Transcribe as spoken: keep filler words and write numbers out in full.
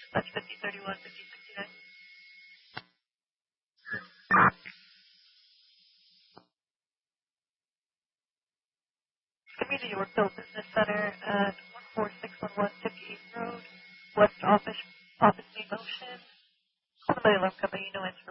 Dispatch fifty thirty-one, fifty sixty-nine. Community Yorkville Business Center at one four six one one fifty-eighth Road, West Office, Office Main Motion. Call the alarm company, no answer.